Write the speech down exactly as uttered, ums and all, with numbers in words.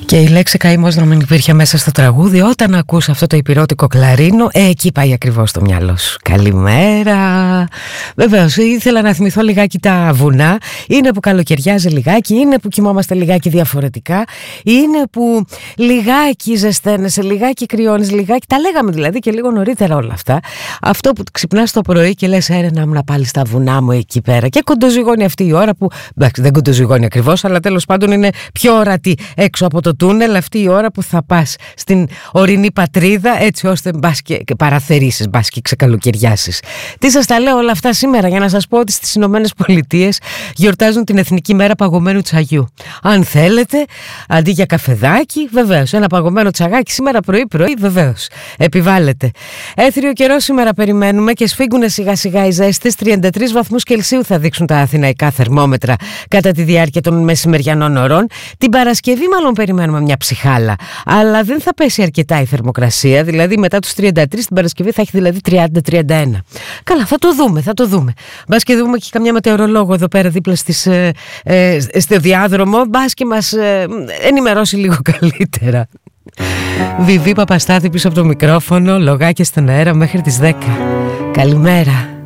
Και η λέξη καημός να μην υπήρχε μέσα στο τραγούδι. Όταν ακούς αυτό το υπηρώτικο κλαρίνο, ε, εκεί πάει ακριβώς το μυαλό σου. Καλημέρα. Βεβαίως, ήθελα να θυμηθώ λιγάκι τα βουνά. Είναι που καλοκαιριάζει λιγάκι, είναι που κοιμόμαστε λιγάκι διαφορετικά, είναι που λιγάκι ζεσταίνεσαι, λιγάκι κρυώνεις, λιγάκι. Τα λέγαμε δηλαδή και λίγο νωρίτερα όλα αυτά. Αυτό που ξυπνάς το πρωί και λες, έρε να ήμουν πάλι στα βουνά μου εκεί πέρα. Και κοντοζυγώνει αυτή η ώρα που. Εντάξει, δεν κοντοζυγώνει ακριβώς, αλλά τέλος πάντων είναι πιο ορατή έξω από το τούνελ αυτή η ώρα που θα πας στην ορεινή πατρίδα, έτσι ώστε μπας και παραθερίσεις, μπας και ξεκαλοκαιριάσεις. Τι σας τα λέω όλα αυτά σήμερα για να σας πω ότι στις Ηνωμένες Πολιτείες γιορτάζουν την Εθνική Μέρα Παγωμένου Τσαγιού. Αν θέλετε, αντί για καφεδάκι, βεβαίως, ένα παγωμένο τσαγάκι σήμερα πρωί-πρωί, βεβαίως, επιβάλλεται. Έθριο καιρό σήμερα περιμένουμε και σφίγγουνε σιγά σιγά οι ζέστες. τριάντα τρεις βαθμούς Κελσίου θα δείξουν τα αθηναϊκά θερμόμετρα κατά τη διάρκεια των μεσημεριανών ωρών. Την Παρασκευή μάλλον περιμένουμε μια ψυχάλα, αλλά δεν θα πέσει αρκετά η θερμοκρασία, δηλαδή μετά τους τριάντα τρεις την Παρασκευή θα έχει δηλαδή τριάντα με τριάντα ένα. Καλά, θα το δούμε, θα το δούμε. Μπας και δούμε και καμιά μετεωρολόγο εδώ πέρα δίπλα στις, ε, ε, στο διάδρομο, μπας και μας ε, ενημερώσει λίγο καλύτερα. Βιβί Παπαστάθη πίσω από το μικρόφωνο, λογάκια στον αέρα μέχρι τις δέκα. Καλημέρα.